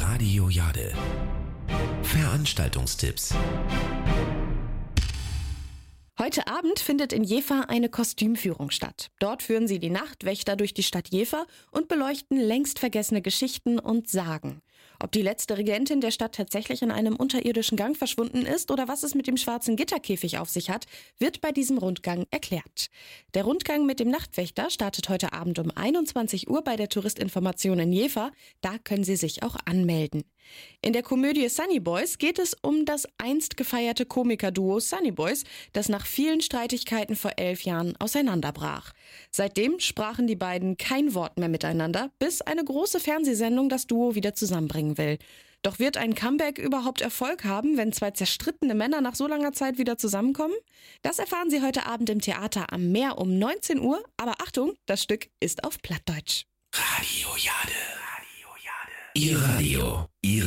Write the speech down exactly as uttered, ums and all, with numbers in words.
Radio Jade. Veranstaltungstipps. Heute Abend findet in Jever eine Kostümführung statt. Dort führen sie die Nachtwächter durch die Stadt Jever und beleuchten längst vergessene Geschichten und Sagen. Ob die letzte Regentin der Stadt tatsächlich in einem unterirdischen Gang verschwunden ist oder was es mit dem schwarzen Gitterkäfig auf sich hat, wird bei diesem Rundgang erklärt. Der Rundgang mit dem Nachtwächter startet heute Abend um einundzwanzig Uhr bei der Touristinformation in Jever. Da können Sie sich auch anmelden. In der Komödie Sunny Boys geht es um das einst gefeierte Komikerduo Sunny Boys, das nach vielen Streitigkeiten vor elf Jahren auseinanderbrach. Seitdem sprachen die beiden kein Wort mehr miteinander, bis eine große Fernsehsendung das Duo wieder zusammenbringen will. Doch wird ein Comeback überhaupt Erfolg haben, wenn zwei zerstrittene Männer nach so langer Zeit wieder zusammenkommen? Das erfahren Sie heute Abend im Theater am Meer um neunzehn Uhr. Aber Achtung, das Stück ist auf Plattdeutsch. Radio Jade. Radio Jade. Ihr Radio. Ihre